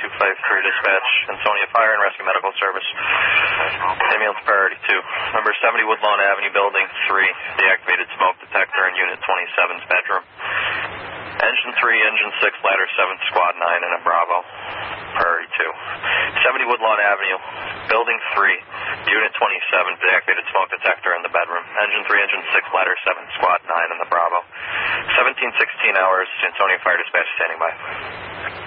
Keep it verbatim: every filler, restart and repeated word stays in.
two five three dispatch, Ansonia Fire and Rescue Medical Service. Ambulance priority two. Number seventy Woodlawn Avenue, building three, deactivated smoke detector in unit twenty-seven's bedroom. Engine three, engine six, ladder seven, squad nine, and a Bravo. Priority two. seventy Woodlawn Avenue, building three, unit twenty-seven, deactivated smoke detector in the bedroom. Engine three, engine six, ladder seven, squad nine, and the Bravo. seventeen sixteen hours, Ansonia Fire Dispatch standing by.